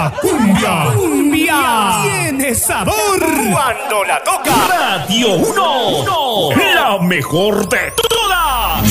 La cumbia tiene sabor cuando la toca Radio 1, la mejor de todas.